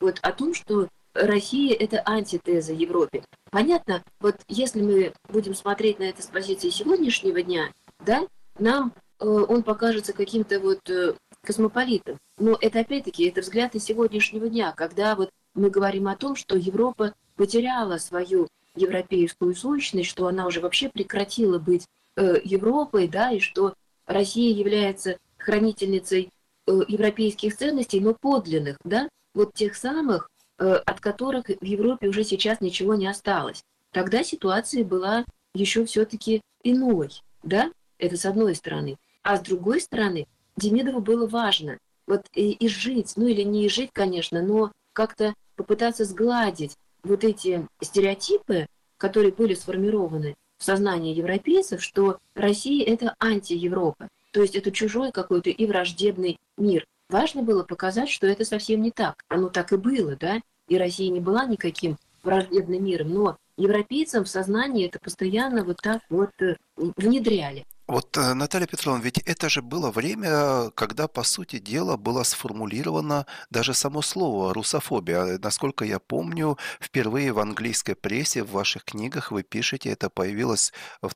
вот о том, что Россия – это антитеза Европе. Понятно, вот если мы будем смотреть на это с позиции сегодняшнего дня, да, нам он покажется каким-то вот космополитом. Но это опять-таки, это взгляд из сегодняшнего дня, когда вот мы говорим о том, что Европа потеряла свою европейскую сущность, что она уже вообще прекратила быть Европой, да, и что Россия является хранительницей европейских ценностей, но подлинных, да, вот тех самых, от которых в Европе уже сейчас ничего не осталось. Тогда ситуация была еще все-таки иной, да, это с одной стороны. А с другой стороны, Демидову было важно вот и жить, ну или не жить, конечно, но как-то попытаться сгладить вот эти стереотипы, которые были сформированы в сознании европейцев, что Россия – это анти-Европа, то есть это чужой какой-то и враждебный мир. Важно было показать, что это совсем не так. Оно так и было, да, и Россия не была никаким враждебным миром, но европейцам в сознании это постоянно вот так вот внедряли. Вот, Наталья Петровна, ведь это же было время, когда, по сути дела, было сформулировано даже само слово «русофобия». Насколько я помню, впервые в английской прессе, в ваших книгах вы пишете, это появилось в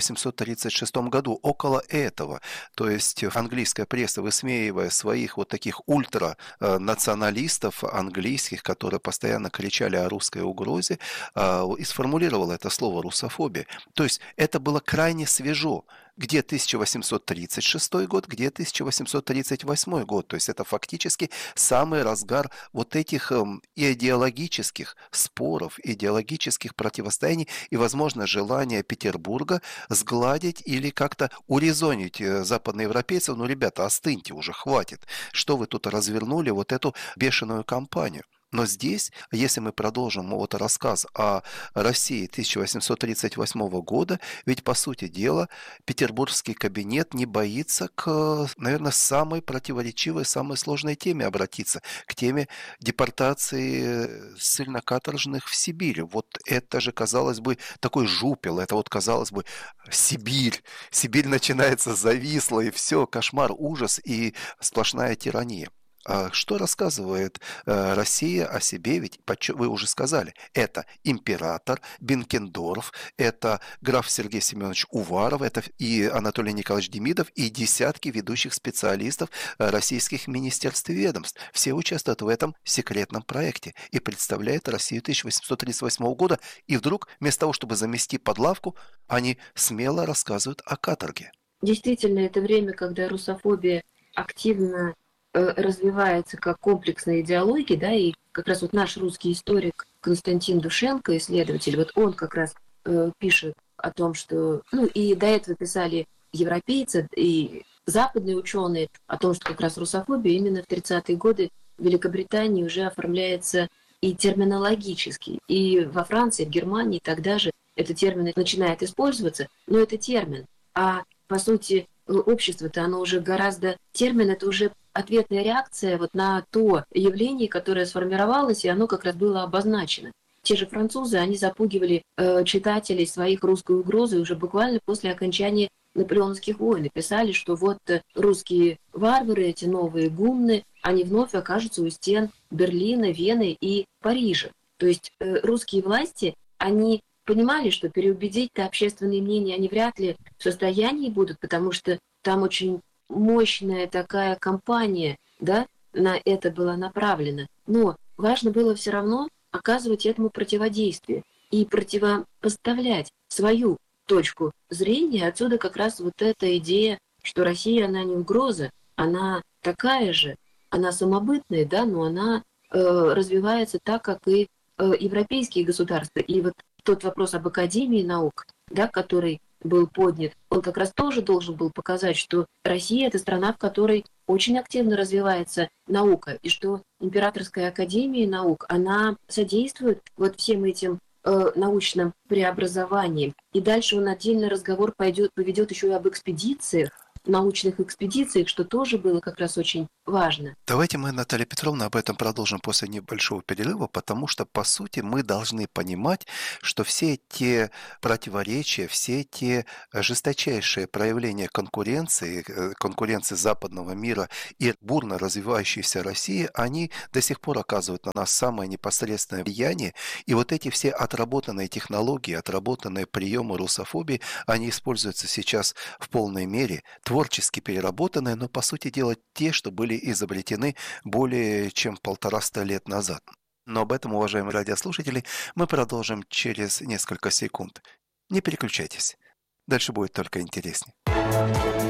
1836 году, около этого. То есть английская пресса, высмеивая своих вот таких ультранационалистов английских, которые постоянно кричали о русской угрозе, и сформулировала это слово «русофобия». То есть это было крайне свежо. Где 1836 год, где 1838 год. То есть это фактически самый разгар вот этих идеологических споров, идеологических противостояний и, возможно, желания Петербурга сгладить или как-то урезонить западноевропейцев. Ну, ребята, остыньте уже, хватит. Что вы тут развернули вот эту бешеную кампанию? Но здесь, если мы продолжим вот рассказ о России 1838 года, ведь, по сути дела, петербургский кабинет не боится к, наверное, самой противоречивой, самой сложной теме обратиться, к теме депортации ссыльно-каторжных в Сибирь. Вот это же, казалось бы, такой жупел, это вот, казалось бы, Сибирь. Сибирь начинается зависла, и все, кошмар, ужас и сплошная тирания. А что рассказывает Россия о себе? Ведь вы уже сказали, это император Бенкендорф, это граф Сергей Семенович Уваров, это и Анатолий Николаевич Демидов, и десятки ведущих специалистов российских министерств и ведомств. Все участвуют в этом секретном проекте и представляют Россию 1838 года. И вдруг, вместо того, чтобы замести под лавку, они смело рассказывают о каторге. Действительно, это время, когда русофобия активно развивается как комплексная идеология, да, и как раз вот наш русский историк Константин Душенко, исследователь, вот он как раз пишет о том, что, ну, и до этого писали европейцы и западные ученые о том, что как раз русофобия именно в 30-е годы в Великобритании уже оформляется и терминологически, и во Франции, в Германии тогда же этот термин начинает использоваться, но это термин, а по сути общество-то оно уже гораздо, термин это уже ответная реакция вот на то явление, которое сформировалось, и оно как раз было обозначено. Те же французы, они запугивали читателей своих русской угрозой уже буквально после окончания наполеоновских войн. И писали, что вот русские варвары, эти новые гунны, они вновь окажутся у стен Берлина, Вены и Парижа. То есть русские власти, они понимали, что переубедить-то общественное мнение они вряд ли в состоянии будут, потому что там очень мощная такая кампания, да, на это была направлена. Но важно было все равно оказывать этому противодействие и противопоставлять свою точку зрения. Отсюда как раз вот эта идея, что Россия, она не угроза, она такая же, она самобытная, да, но она развивается так, как и европейские государства. И вот тот вопрос об Академии наук, да, который был поднят, он как раз тоже должен был показать, что Россия – это страна, в которой очень активно развивается наука, и что Императорская академия наук, она содействует вот всем этим научным преобразованиям. И дальше он отдельный разговор поведет еще и об экспедициях, научных экспедициях, что тоже было как раз очень важно. Давайте мы, Наталья Петровна, об этом продолжим после небольшого перерыва, потому что, по сути, мы должны понимать, что все те противоречия, все те жесточайшие проявления конкуренции западного мира и бурно развивающейся России, они до сих пор оказывают на нас самое непосредственное влияние. И вот эти все отработанные технологии, отработанные приемы русофобии, они используются сейчас в полной мере, творчески переработанные, но, по сути дела, те, что были изобретены более чем 150 лет назад. Но об этом, уважаемые радиослушатели, мы продолжим через несколько секунд. Не переключайтесь. Дальше будет только интереснее.